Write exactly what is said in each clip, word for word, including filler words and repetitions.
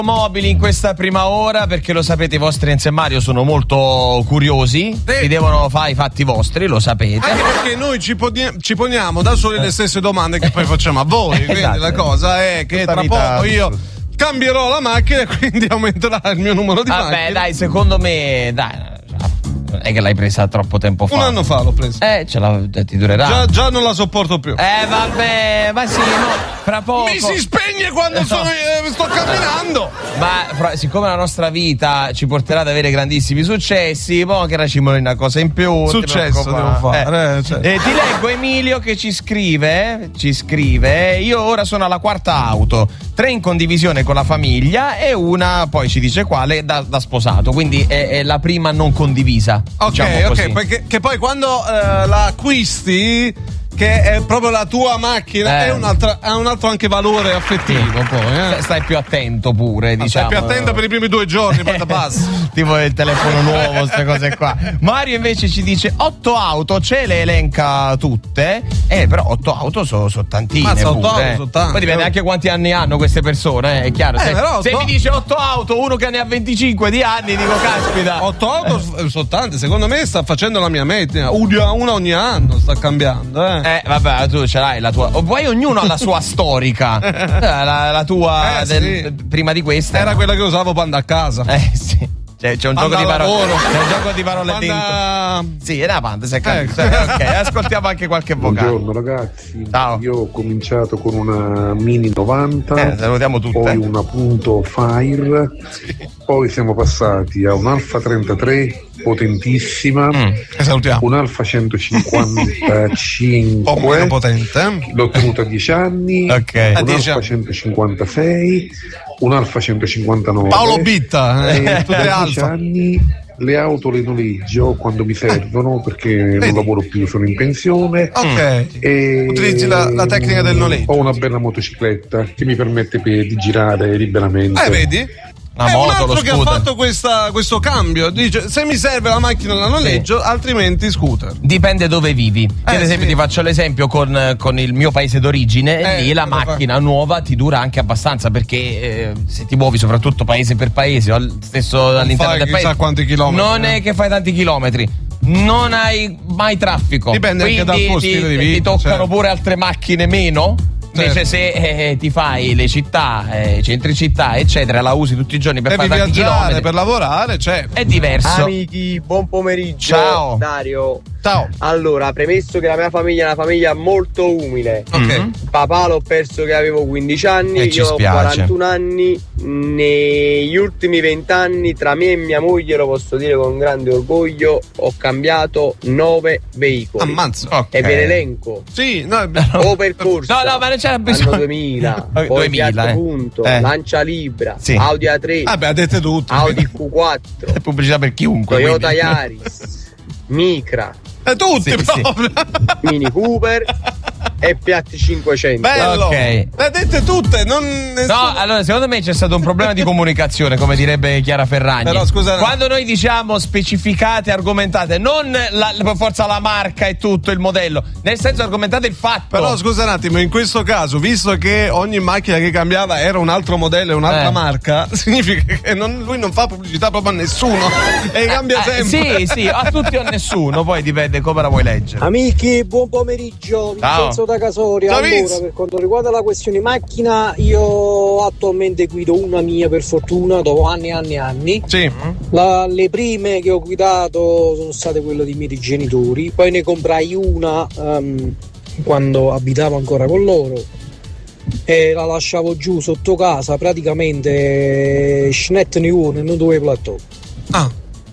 Mobili in questa prima ora, perché lo sapete, i vostri Enzo e Mario sono molto curiosi, sì. Vi devono fare i fatti vostri, lo sapete. Anche perché noi ci, poni- ci poniamo da soli le stesse domande che poi facciamo a voi. Quindi Esatto. la cosa è che Tutta tra vita... poco io cambierò la macchina e quindi aumenterà il mio numero di Vabbè, macchine. Vabbè, dai, secondo me, dai, non è che l'hai presa troppo tempo fa. Un anno fa l'ho presa. Eh, ce la, ti durerà. Già, già non la sopporto più. Eh, vabbè, ma sì, no, fra poco. Mi si spegne quando No. sono, eh, sto camminando. Ma fra, siccome la nostra vita ci porterà ad avere grandissimi successi, poi che ci vuole una cosa in più. Successo devo fare. Eh. Eh, cioè. Eh, ti leggo Emilio che ci scrive, ci scrive, io ora sono alla quarta auto, tre in condivisione con la famiglia e una, poi ci dice quale, da, da sposato, quindi è, è la prima non condivisa. Ok, diciamo ok, così. perché che poi quando eh, la acquisti, che è proprio la tua macchina, Eh. è, un altro, ha un altro anche valore affettivo. Poi, eh. Stai più attento pure, Ma diciamo. Stai più attento per i primi due giorni, poi te passa. Tipo il telefono nuovo, queste cose qua. Mario invece ci dice otto auto, ce le elenca tutte, eh, però otto auto sono so tantine. Mazza, otto pure, auto eh. sono tante. Poi dipende anche quanti anni hanno queste persone, eh, è chiaro. Eh, se però, se otto- mi dice otto auto, uno che ne ha venticinque di anni, dico caspita. Otto auto sono tante, secondo me sta facendo la mia media. Una una ogni anno sta cambiando, eh. Eh, vabbè, tu ce l'hai la tua. O poi ognuno ha la sua storica. Eh, la, la tua Eh, del- sì. prima di questa. Era quella che usavo quando a casa. Eh, sì. C'è, c'è un Panda gioco di parole. lavoro. C'è un gioco di parole Panda- dentro. Sì, era panda, si è capito. Ecco. Ok, ascoltiamo anche qualche vocale. Buongiorno ragazzi, Ciao. io ho cominciato con una Mini novanta, Eh, salutiamo tutte. poi una Punto Fire, poi siamo passati a un Alfa trentatré potentissima, Mm. E salutiamo. un Alfa centocinquantacinque, Un po' meno potente. eh. l'ho tenuta a dieci anni, Ok. A un dieci Alfa anni. centocinquantasei, un Alfa centocinquantanove. Paolo Bitta, eh, E tutte da dieci alfa. anni le auto le noleggio quando mi servono perché non lavoro più, sono in pensione. Ok. E Utilizzi la, la tecnica del noleggio. ho una bella motocicletta che mi permette pe- di girare liberamente. Eh, vedi? La è moto, un altro lo che ha scooter. fatto questa- questo cambio. Dice: se mi serve la macchina la noleggio, altrimenti scooter. Dipende dove vivi. Io, ad Eh, esempio, sì. ti faccio l'esempio con, con il mio paese d'origine. E Eh, lì la cosa macchina nuova ti dura anche abbastanza, perché eh, se ti muovi soprattutto paese per paese o al- stesso all'interno fai del chissà paese, quanti chilometri, non eh. è che fai tanti chilometri. Non hai mai traffico. Dipende anche Quindi dal tuo ti, stile di ti vita, toccano certo. pure altre macchine meno. Invece Certo. se eh, ti fai le città, eh, centri città, eccetera, la usi tutti i giorni per Devi fare tanti viaggiare, chilometri, per lavorare, cioè. è diverso. Amici, buon pomeriggio. Ciao. Dario. Ciao. Allora, premesso che la mia famiglia è una famiglia molto umile. Ok. Mhm. Papà l'ho perso che avevo quindici anni, E ci io ho spiace. quarantuno anni. Negli ultimi venti anni, tra me e mia moglie, lo posso dire con grande orgoglio, ho cambiato nove veicoli. Ammazza. Ok. E ve ne elenco. Sì, no, O percorso. No, no, ma non c'era bisogno. Anno duemila, Ok, poi duemila, Fiat eh. Punto, Eh. Lancia Libra, Sì. Audi A tre, vabbè, ha dette tutte. Audi Q quattro, È pubblicità per chiunque. Toyota quindi. Yaris, Micra, Eh, tutti Sì, sì. proprio. Mini Cooper e Fiat cinquecento. Bello. Ok. Le ha dette tutte, non No, nessuno- allora secondo me c'è stato un problema di comunicazione, come direbbe Chiara Ferragni. Però, scusa, quando noi diciamo specificate, argomentate, non la, per forza la marca e tutto il modello, nel senso argomentate il fatto. Però scusa un attimo, in questo caso, visto che ogni macchina che cambiava era un altro modello e un'altra Eh. marca, significa che non- lui non fa pubblicità proprio a nessuno e cambia Eh, sempre. sì, sì, a tutti o a nessuno, poi dipende come la vuoi leggere. Amici, buon pomeriggio, Ciao. Vincenzo da Casoria. Ciao, Allora, Vince. per quanto riguarda la questione macchina, io attualmente guido una mia, per fortuna, dopo anni e anni e anni. Sì. La- le prime che ho guidato sono state quelle dei miei genitori, poi ne comprai una ehm, quando abitavo ancora con loro e la lasciavo giù sotto casa, praticamente schnet nione, non dovevo plateau. Ah,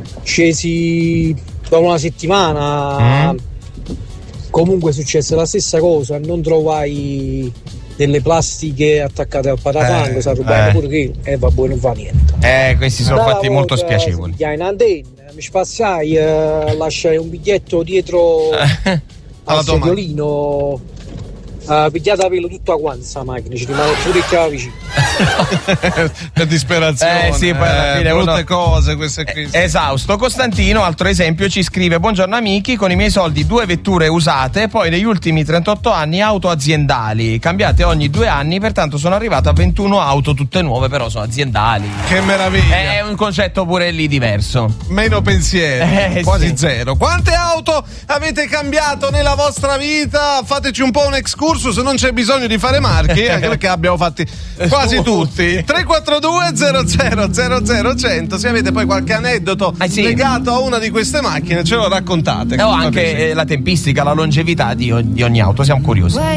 Scesi dopo una settimana, Mm. comunque successe la stessa cosa, non trovai delle plastiche attaccate al parafango, Eh, si arrubarono eh. pure che e vabbè, non fa niente. Eh, questi sono Dalla fatti molto volta spiacevoli. si in antenna, mi spaziai, eh, lasciai un biglietto dietro alla al tua macchina. sediolino Uh, pigliata a pelo tutta quanta sta macchina, ci rimane pure chiave vicino. Che disperazione. Eh sì, poi alla fine eh, brutte uno- cose queste qui. Esausto. Costantino, altro esempio, ci scrive: buongiorno amici, con i miei soldi due vetture usate, poi negli ultimi trentotto anni auto aziendali, cambiate ogni due anni, pertanto sono arrivato a ventuno auto tutte nuove, però sono aziendali. Che meraviglia. È un concetto pure lì diverso. Meno pensieri, Eh, quasi sì. zero. Quante auto avete cambiato nella vostra vita? Fateci un po' un excursus, non c'è bisogno di fare marchi, anche perché abbiamo fatti quasi tutti. tre quattro due zero zero zero zero cento. Se avete poi qualche aneddoto Ah, sì. legato a una di queste macchine, ce lo raccontate. E ho Va anche piacere. eh, la tempistica, la longevità di, o- di ogni auto, siamo curiosi.